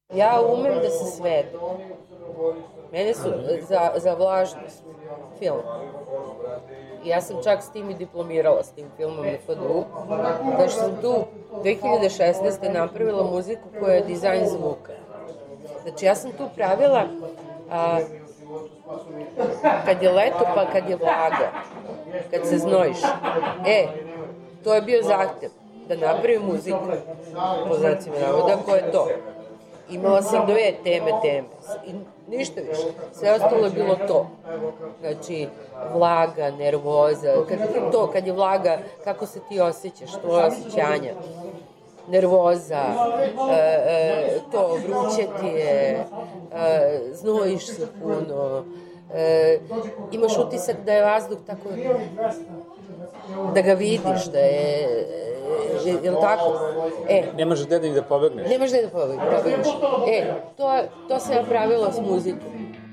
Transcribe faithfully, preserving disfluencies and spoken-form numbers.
Ja umem da se svedem. Mene su za, za vlažnost film. Ja sam čak s tim i diplomirala, s tim filmom na F D U. Znači sam tu dve hiljade šesnaeste. napravila muziku koja je dizajn zvuka. Znači ja sam tu pravila a, kad je leto pa kad je vlaga, kad se znojiš. E, to je bio zahtev da napravim muziku, po znacima navoda, ko je to. Imala sam dve teme, teme. I ništa više. Sve ostalo je bilo to. Znači, vlaga, nervoza. Kad je to, kad je vlaga, kako se ti osjećaš, tvoje osjećanja. Nervoza, e, e, to, vruće ti je, e, znojiš se puno, e, imaš utisak da je vazduh tako, da ga vidiš, da je, je li tako? E, nemaš gde da ih da pobegneš. Nemaš gde da pobegneš. E, to, to sam ja pravila s muzikom.